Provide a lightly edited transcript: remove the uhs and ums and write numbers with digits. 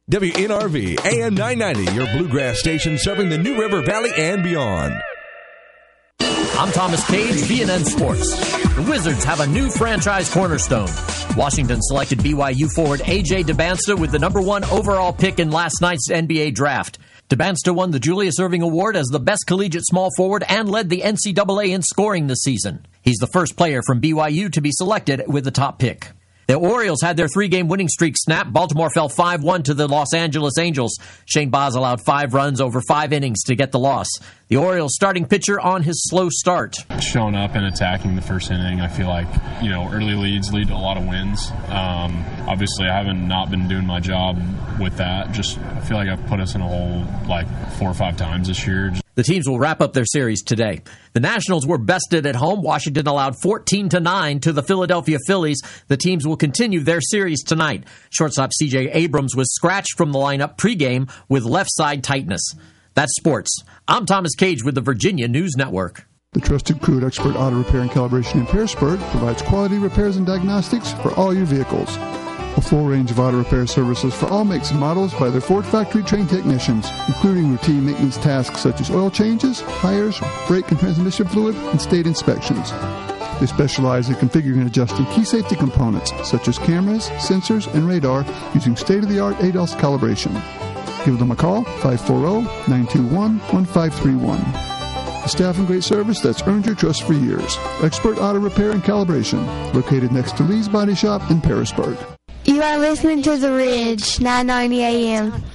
WNRV AM 990, your bluegrass station serving the New River Valley and beyond. I'm Thomas Cage, BNN Sports. The Wizards have a new franchise cornerstone. Washington selected BYU forward A.J. Dybantsa with the number 1 overall pick in last night's NBA draft. Dybantsa won the Julius Erving Award as the best collegiate small forward and led the NCAA in scoring this season. He's the first player from BYU to be selected with the top pick. The Orioles had their 3-game winning streak snapped. Baltimore fell 5-1 to the Los Angeles Angels. Shane Baz allowed 5 runs over 5 innings to get the loss. The Orioles starting pitcher on his slow start. Showing up and attacking the first inning, I feel like, early leads lead to a lot of wins. Obviously, I haven't not been doing my job with that. I feel like I've put us in a hole like 4 or 5 times this year. The teams will wrap up their series today. The Nationals were bested at home. Washington allowed 14-9 to the Philadelphia Phillies. The teams will continue their series tonight. Shortstop C.J. Abrams was scratched from the lineup pregame with left side tightness. That's sports. I'm Thomas Cage with the Virginia News Network. The trusted crew at Expert Auto Repair and Calibration in Pearisburg provides quality repairs and diagnostics for all your vehicles. A full range of auto repair services for all makes and models by their Ford factory-trained technicians, including routine maintenance tasks such as oil changes, tires, brake and transmission fluid, and state inspections. They specialize in configuring and adjusting key safety components such as cameras, sensors, and radar using state-of-the-art ADAS calibration. Give them a call, 540-921-1531. A staff and great service that's earned your trust for years. Expert Auto Repair and Calibration, located next to Lee's Body Shop in Pearisburg. You are listening to The Ridge, 990 AM.